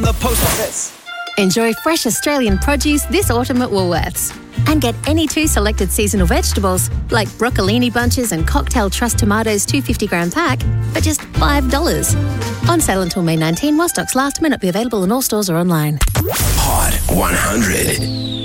The post office. Enjoy fresh Australian produce this autumn at Woolworths. And get any 2 selected seasonal vegetables, like broccolini bunches and cocktail trust tomatoes 250-gram pack, for just $5. On sale until May 19, while stocks last. May not be available in all stores or online. Hot 100.